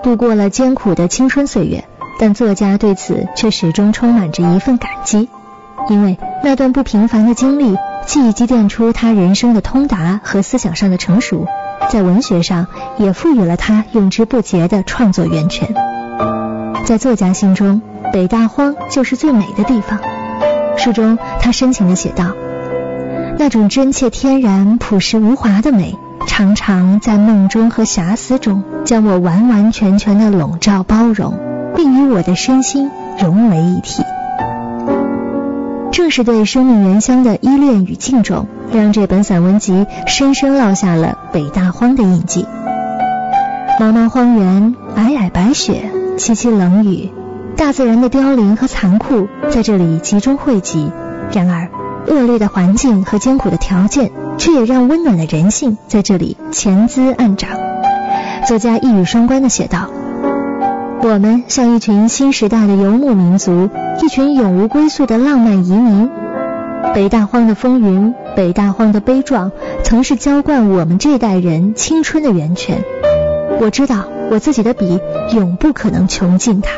度过了艰苦的青春岁月，但作家对此却始终充满着一份感激，因为那段不平凡的经历既积淀出他人生的通达和思想上的成熟，在文学上也赋予了他用之不竭的创作源泉。在作家心中，北大荒就是最美的地方。书中他深情地写道，那种真切天然朴实无华的美，常常在梦中和遐思中将我完完全全地笼罩包容，并与我的身心融为一体。正是对生命原乡的依恋与敬重，让这本散文集深深烙下了北大荒的印记。茫茫荒原，皑皑白雪，凄凄冷雨，大自然的凋零和残酷在这里集中汇集，然而恶劣的环境和艰苦的条件却也让温暖的人性在这里潜滋暗长。作家一语双关地写道，我们像一群新时代的游牧民族，一群永无归宿的浪漫移民。北大荒的风云，北大荒的悲壮，曾是浇灌我们这代人青春的源泉。我知道我自己的笔永不可能穷尽它。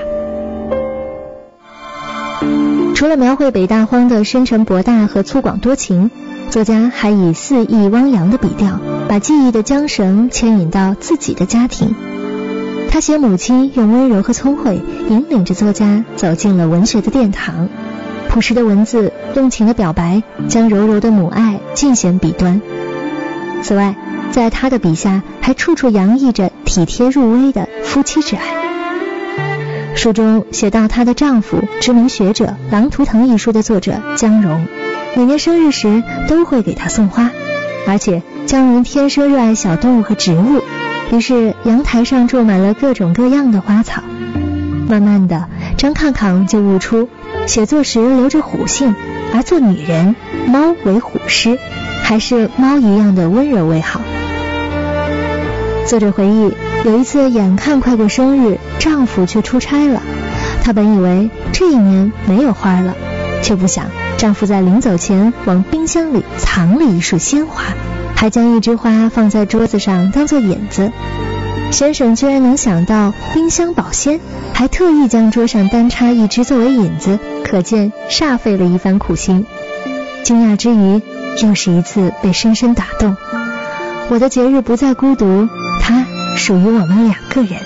除了描绘北大荒的深沉博大和粗广多情，作家还以肆意汪洋的笔调，把记忆的缰绳牵引到自己的家庭。他写母亲用温柔和聪慧引领着作家走进了文学的殿堂，朴实的文字，动情的表白，将柔柔的母爱尽显笔端。此外，在他的笔下还处处洋溢着体贴入微的夫妻之爱。书中写到她的丈夫，知名学者《狼图腾》一书的作者江荣，每年生日时都会给她送花，而且江荣天生热爱小动物和植物，于是阳台上种满了各种各样的花草。慢慢的，张抗抗就悟出写作时留着虎性，而做女人，猫为虎师，还是猫一样的温柔为好。作者回忆，有一次眼看快过生日，丈夫却出差了。她本以为这一年没有花了，却不想丈夫在临走前往冰箱里藏了一束鲜花，还将一枝花放在桌子上当作引子。先生居然能想到冰箱保鲜，还特意将桌上单插一枝作为引子，可见煞费了一番苦心。惊讶之余，又是一次被深深打动。我的节日不再孤独，它属于我们两个人。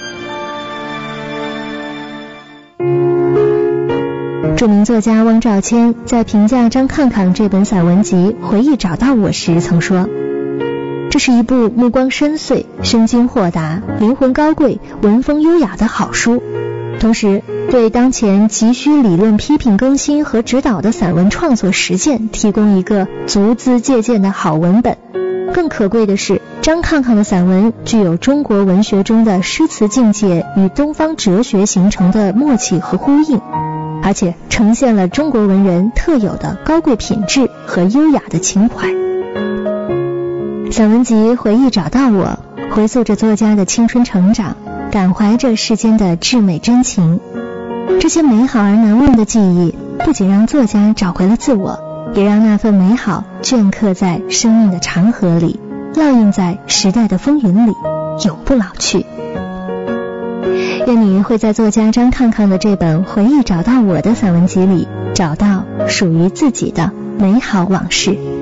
著名作家汪兆谦在评价张抗抗这本散文集《回忆找到我》时曾说，这是一部目光深邃、身经豁达、灵魂高贵、文风优雅的好书，同时对当前急需理论批评更新和指导的散文创作实践提供一个足资借鉴的好文本。更可贵的是，张抗抗的散文具有中国文学中的诗词境界与东方哲学形成的默契和呼应，而且呈现了中国文人特有的高贵品质和优雅的情怀。散文集《回忆找到我》回溯着作家的青春成长，感怀着世间的至美真情。这些美好而难忘的记忆，不仅让作家找回了自我，也让那份美好镌刻在生命的长河里，烙印在时代的风云里，永不老去。愿你会在作家张抗抗的这本《回忆找到我》的散文集里，找到属于自己的美好往事。